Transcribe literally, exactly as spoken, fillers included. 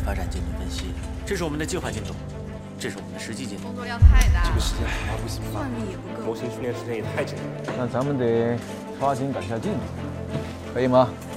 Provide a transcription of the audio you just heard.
发展进度分析，这是我们的计划进度，这是我们的实际进度。 工作量太大， 这个时间还为什么算力也不够。 模型训练时间也太紧了。 那咱们得抓紧赶下进度，可以吗？